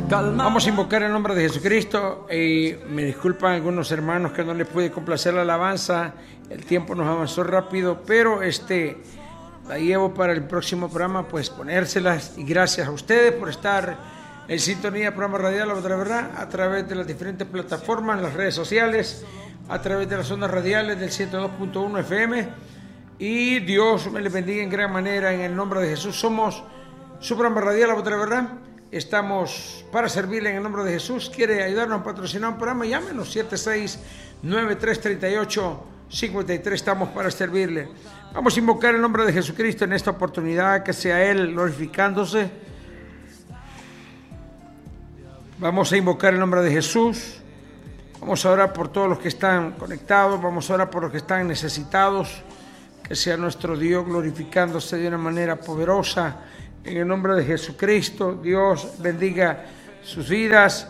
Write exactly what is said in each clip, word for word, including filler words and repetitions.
Vamos a invocar el nombre de Jesucristo y me disculpan algunos hermanos que no les pude complacer la alabanza. El tiempo nos avanzó rápido, pero este la llevo para el próximo programa, pues ponérselas. Y gracias a ustedes por estar en sintonía, programa radial, la otra verdad, a través de las diferentes plataformas, las redes sociales, a través de las ondas radiales del ciento dos punto uno F M. Y Dios me les bendiga en gran manera en el nombre de Jesús. Somos su programa radial, la otra verdad. Estamos para servirle en el nombre de Jesús. ¿Quiere ayudarnos a patrocinar un programa? Llámenos siete seis nueve tres tres ocho cinco tres. Estamos para servirle. Vamos a invocar el nombre de Jesucristo en esta oportunidad, que sea Él glorificándose. Vamos a invocar el nombre de Jesús. Vamos a orar por todos los que están conectados. Vamos a orar por los que están necesitados. Que sea nuestro Dios glorificándose de una manera poderosa. En el nombre de Jesucristo, Dios bendiga sus vidas.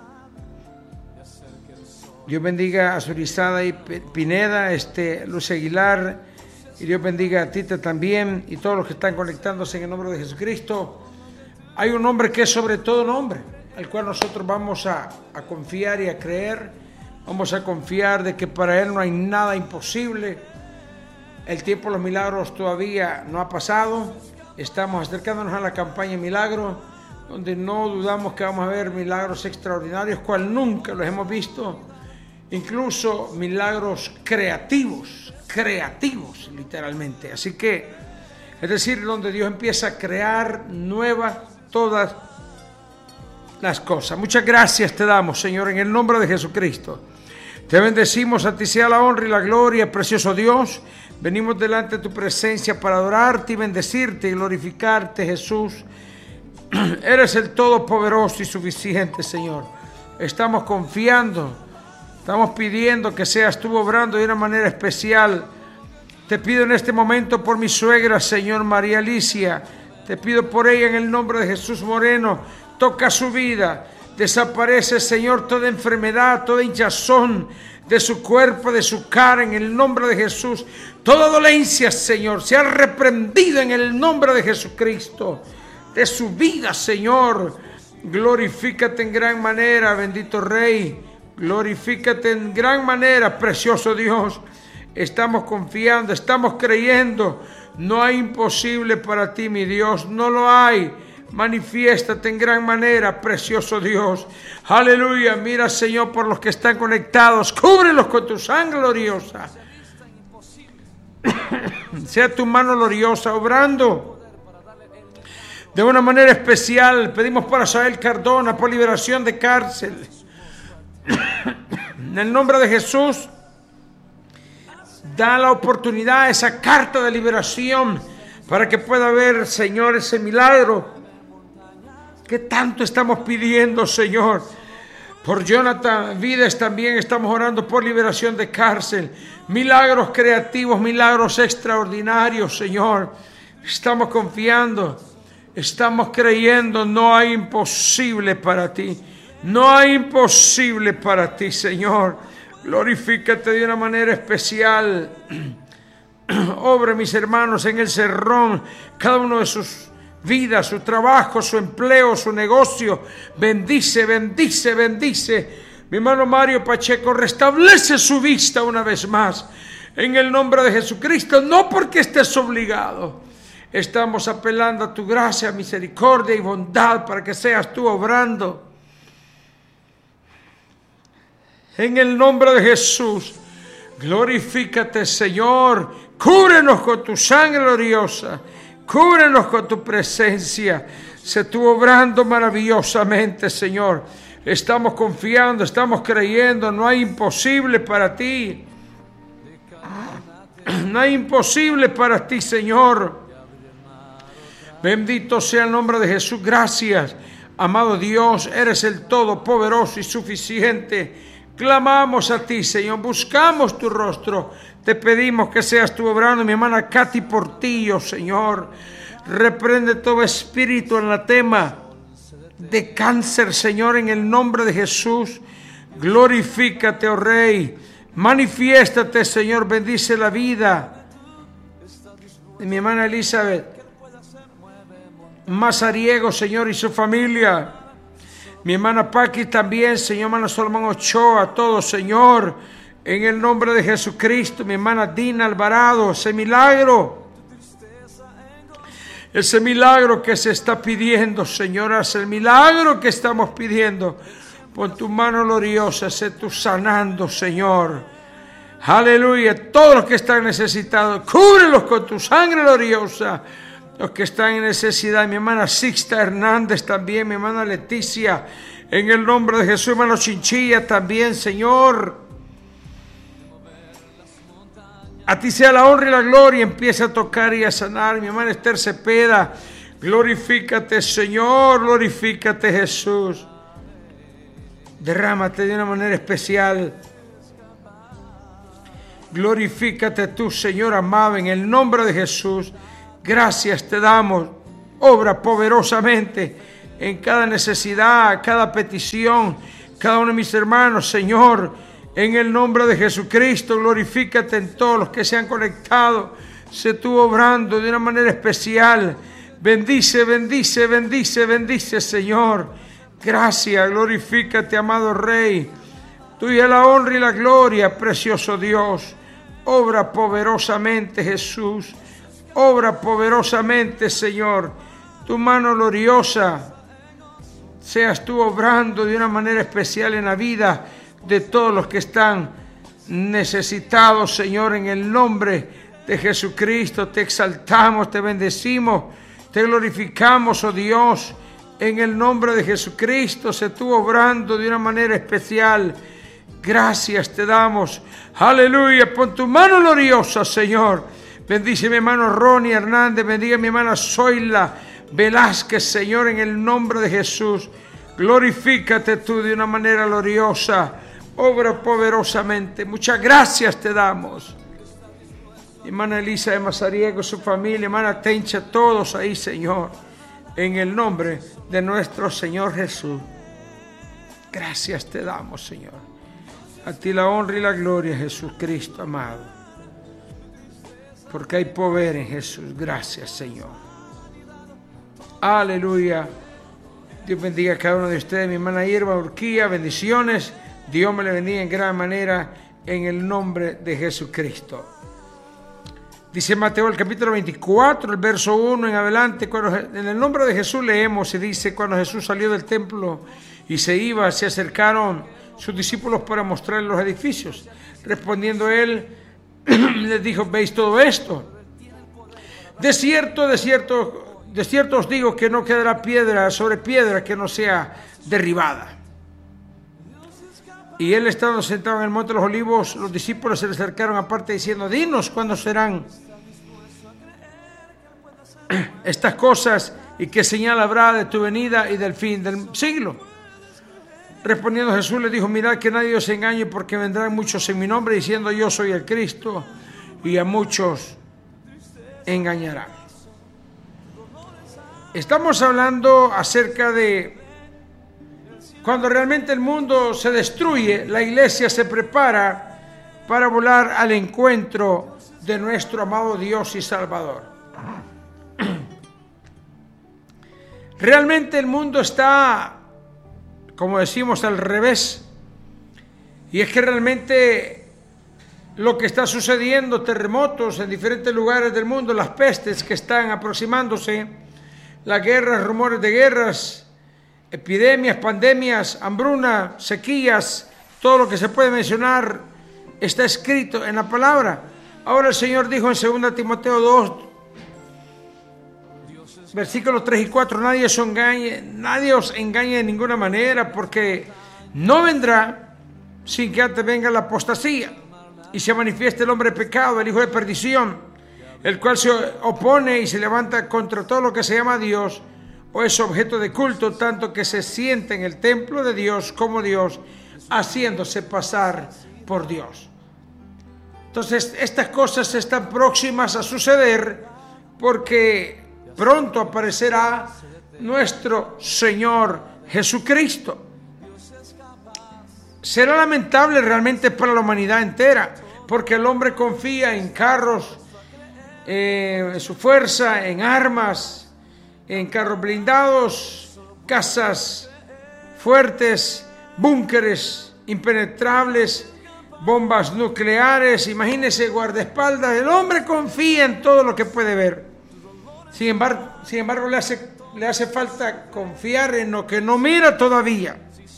Dios bendiga a Surizada y Pineda, este, Luz Aguilar. Y Dios bendiga a Tita también y todos los que están conectándose en el nombre de Jesucristo. Hay un nombre que es sobre todo nombre, al cual nosotros vamos a, a confiar y a creer. Vamos a confiar de que para Él no hay nada imposible. El tiempo de los milagros todavía no ha pasado. Estamos acercándonos a la campaña Milagro, donde no dudamos que vamos a ver milagros extraordinarios, cual nunca los hemos visto. Incluso milagros creativos, creativos literalmente. Así que, es decir, donde Dios empieza a crear nuevas todas las cosas. Muchas gracias te damos, Señor, en el nombre de Jesucristo. Te bendecimos, a ti sea la honra y la gloria, precioso Dios. Venimos delante de tu presencia para adorarte y bendecirte y glorificarte, Jesús. Eres el Todopoderoso y suficiente, Señor. Estamos confiando, estamos pidiendo que seas tú obrando de una manera especial. Te pido en este momento por mi suegra, Señor, María Alicia. Te pido por ella en el nombre de Jesús Moreno. Toca su vida. Desaparece, Señor, toda enfermedad, toda hinchazón de su cuerpo, de su cara, en el nombre de Jesús. Toda dolencia, Señor, sea reprendida en el nombre de Jesucristo. De su vida, Señor. Glorifícate en gran manera, bendito Rey. Glorifícate en gran manera, precioso Dios. Estamos confiando, estamos creyendo. No hay imposible para ti, mi Dios, no lo hay. Manifiéstate en gran manera, precioso Dios. Aleluya. Mira, Señor, por los que están conectados, cúbrelos con tu sangre gloriosa. Sea tu mano gloriosa obrando de una manera especial. Pedimos para Sael Cardona por liberación de cárcel. En el nombre de Jesús, da la oportunidad, esa carta de liberación, para que pueda haber, Señor, ese milagro que tanto estamos pidiendo, Señor. Por Jonathan Vides también estamos orando por liberación de cárcel. Milagros creativos, milagros extraordinarios, Señor. Estamos confiando, estamos creyendo. No hay imposible para ti. No hay imposible para ti, Señor. Glorifícate de una manera especial. Obra, mis hermanos, en el Cerrón, cada uno de sus vida, su trabajo, su empleo, su negocio. Bendice, bendice, bendice. Mi hermano Mario Pacheco, restablece su vista una vez más. En el nombre de Jesucristo, no porque estés obligado. Estamos apelando a tu gracia, misericordia y bondad para que seas tú obrando. En el nombre de Jesús, glorifícate, Señor. Cúbrenos con tu sangre gloriosa. Cúbrenos con tu presencia. Se tú obrando maravillosamente, Señor. Estamos confiando, estamos creyendo. No hay imposible para ti. No hay imposible para ti, Señor. Bendito sea el nombre de Jesús. Gracias, amado Dios. Eres el Todopoderoso y suficiente. Clamamos a ti, Señor. Buscamos tu rostro. Te pedimos que seas tú obrando, mi hermana Katy Portillo, Señor. Reprende todo espíritu anatema de cáncer, Señor, en el nombre de Jesús. Glorifícate, oh Rey. Manifiéstate, Señor. Bendice la vida de mi hermana Elizabeth Mazariego, Señor, y su familia. Mi hermana Paqui también, Señor, hermano Solomón Ochoa, a todos, Señor, en el nombre de Jesucristo. Mi hermana Dina Alvarado, ese milagro, ese milagro que se está pidiendo, Señor, haz el milagro que estamos pidiendo. Pon tu mano gloriosa, sé tú sanando, Señor. Aleluya, todos los que están necesitados, cúbrelos con tu sangre gloriosa. Los que están en necesidad, mi hermana Sixta Hernández también, mi hermana Leticia, en el nombre de Jesús, hermano Chinchilla también, Señor. A ti sea la honra y la gloria, empieza a tocar y a sanar. Mi hermana Esther Cepeda, glorifícate, Señor, glorifícate, Jesús. Derrámate de una manera especial. Glorifícate tú, Señor amado, en el nombre de Jesús. Gracias te damos, obra poderosamente en cada necesidad, cada petición, cada uno de mis hermanos, Señor, en el nombre de Jesucristo. Glorifícate en todos los que se han conectado, se tú obrando de una manera especial. Bendice, bendice, bendice, bendice, Señor. Gracias, glorifícate, amado Rey. Tuya la honra y la gloria, precioso Dios. Obra poderosamente, Jesús. Obra poderosamente, Señor. Tu mano gloriosa seas tú obrando de una manera especial en la vida de todos los que están necesitados, Señor, en el nombre de Jesucristo. Te exaltamos, te bendecimos, te glorificamos, oh Dios, en el nombre de Jesucristo. Se tú obrando de una manera especial. Gracias te damos. Aleluya. Pon tu mano gloriosa, Señor. Bendice mi hermano Ronnie Hernández, bendiga mi hermana Zoila Velázquez, Señor, en el nombre de Jesús. Glorifícate tú de una manera gloriosa, obra poderosamente. Muchas gracias te damos. Hermana Elisa de Mazariego, su familia, hermana Tencha, todos ahí, Señor, en el nombre de nuestro Señor Jesús. Gracias te damos, Señor. A ti la honra y la gloria, Jesucristo amado. Porque hay poder en Jesús. Gracias, Señor. Aleluya. Dios bendiga a cada uno de ustedes. Mi hermana Irma Urquía, bendiciones. Dios me le bendiga en gran manera en el nombre de Jesucristo. Dice Mateo el capítulo veinticuatro, el verso uno en adelante. Cuando, en el nombre de Jesús leemos y dice: cuando Jesús salió del templo y se iba, se acercaron sus discípulos para mostrarle los edificios. Respondiendo él, les dijo: ¿veis todo esto? De cierto, de cierto, de cierto os digo que no quedará piedra sobre piedra que no sea derribada. Y él, estando sentado en el monte de los olivos, los discípulos se le acercaron aparte diciendo: dinos cuándo serán estas cosas y qué señal habrá de tu venida y del fin del siglo. Respondiendo Jesús les dijo: mirad que nadie os engañe, porque vendrán muchos en mi nombre diciendo yo soy el Cristo, y a muchos engañarán. Estamos hablando acerca de cuando realmente el mundo se destruye, la iglesia se prepara para volar al encuentro de nuestro amado Dios y Salvador. Realmente el mundo está, como decimos, al revés. Y es que realmente lo que está sucediendo, terremotos en diferentes lugares del mundo, las pestes que están aproximándose, las guerras, rumores de guerras, epidemias, pandemias, hambruna, sequías, todo lo que se puede mencionar está escrito en la palabra. Ahora el Señor dijo en segunda Timoteo dos, versículos tres y cuatro, nadie os engañe, nadie os engañe de ninguna manera, porque no vendrá sin que antes venga la apostasía y se manifieste el hombre de pecado, el hijo de perdición, el cual se opone y se levanta contra todo lo que se llama Dios o es objeto de culto, tanto que se siente en el templo de Dios como Dios, haciéndose pasar por Dios. Entonces, estas cosas están próximas a suceder porque pronto aparecerá nuestro Señor Jesucristo. Será lamentable realmente para la humanidad entera, porque el hombre confía en carros, eh, en su fuerza, en armas, en carros blindados, casas fuertes, búnkeres impenetrables, bombas nucleares. Imagínese, guardaespaldas. El hombre confía en todo lo que puede ver. Sin embargo, sin embargo le hace, le hace falta confiar en lo que no mira todavía.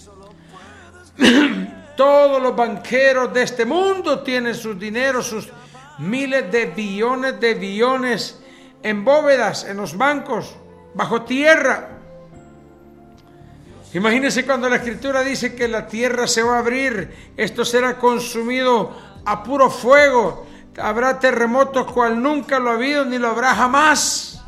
Todos los banqueros de este mundo tienen sus dineros, sus miles de billones de billones en bóvedas, en los bancos, bajo tierra. Imagínense cuando la Escritura dice que la tierra se va a abrir, esto será consumido a puro fuego, habrá terremotos cual nunca lo ha habido ni lo habrá jamás.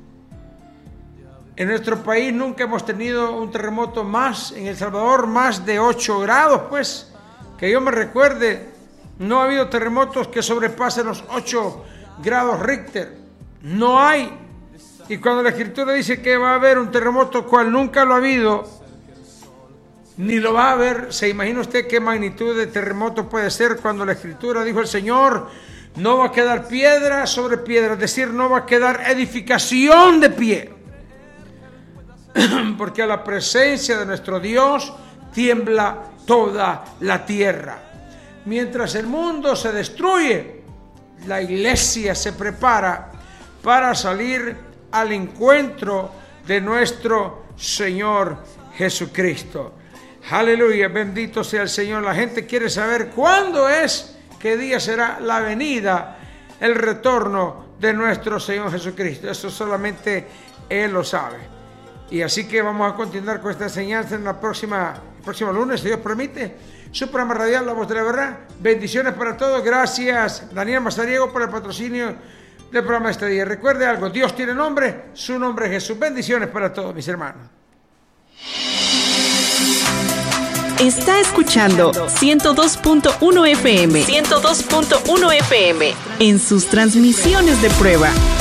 En nuestro país nunca hemos tenido un terremoto más, en El Salvador más de ocho grados, pues, que yo me recuerde, no ha habido terremotos que sobrepasen los ocho grados Richter, no hay. Y cuando la Escritura dice que va a haber un terremoto cual nunca lo ha habido, ni lo va a haber, ¿se imagina usted qué magnitud de terremoto puede ser cuando la Escritura dijo el Señor, no va a quedar piedra sobre piedra, es decir, no va a quedar edificación de pie? Porque a la presencia de nuestro Dios tiembla toda la tierra. Mientras el mundo se destruye, la iglesia se prepara para salir al encuentro de nuestro Señor Jesucristo. Aleluya, bendito sea el Señor. La gente quiere saber cuándo es, qué día será la venida, el retorno de nuestro Señor Jesucristo. Eso solamente Él lo sabe. Y así que vamos a continuar con esta enseñanza en la próxima, el próximo lunes, si Dios permite. Su programa radial, La Voz de la Verdad. Bendiciones para todos. Gracias, Daniel Mazariego, por el patrocinio del programa este día. Recuerde algo, Dios tiene nombre, su nombre es Jesús. Bendiciones para todos, mis hermanos. Está escuchando ciento dos punto uno F M. ciento dos punto uno F M en sus transmisiones de prueba.